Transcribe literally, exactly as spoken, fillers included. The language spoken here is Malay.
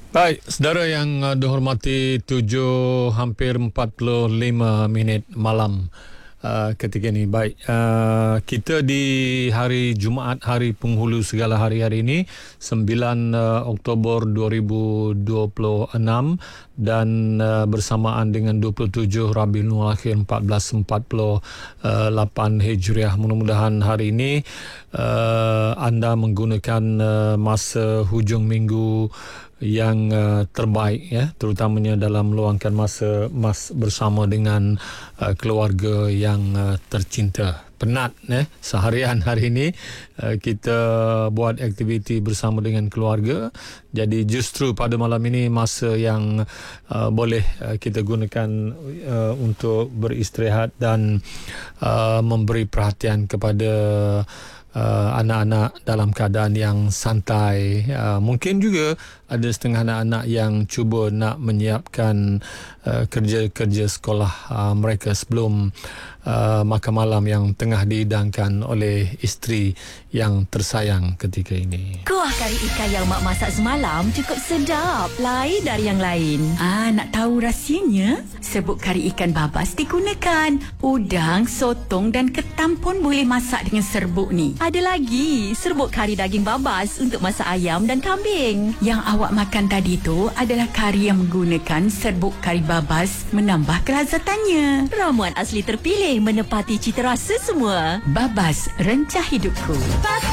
Baik, saudara yang uh, dihormati, tujuh hampir empat puluh lima minit malam uh, ketika ini. Baik, uh, kita di hari Jumaat, hari penghulu segala hari-hari ini, sembilan uh, Oktober dua ribu dua puluh enam, dan uh, bersamaan dengan dua puluh tujuh Rabiul Akhir seribu empat ratus empat puluh lapan Hijriah. Mudah-mudahan hari ini uh, anda menggunakan uh, masa hujung minggu yang uh, terbaik, ya, terutamanya dalam meluangkan masa mas bersama dengan uh, keluarga yang uh, tercinta. Penat eh seharian hari ini uh, kita buat aktiviti bersama dengan keluarga, jadi justru pada malam ini masa yang uh, boleh uh, kita gunakan uh, untuk beristirahat dan uh, memberi perhatian kepada Uh, anak-anak dalam keadaan yang santai. Uh, mungkin juga ada setengah anak-anak yang cuba nak menyiapkan uh, kerja-kerja sekolah uh, mereka sebelum uh, makan malam yang tengah dihidangkan oleh isteri yang tersayang ketika ini. Kuah kari ikan yang mak masak semalam cukup sedap, lain dari yang lain. Ah, nak tahu rahsianya? Serbuk kari ikan babas digunakan. Udang, sotong dan ketam pun boleh masak dengan serbuk ni. Ada lagi serbuk kari daging babas untuk masak ayam dan kambing. Yang awak makan tadi tu adalah kari yang menggunakan serbuk kari babas menambah kelazatannya. Ramuan asli terpilih menepati cita rasa semua. Babas, rencah hidupku.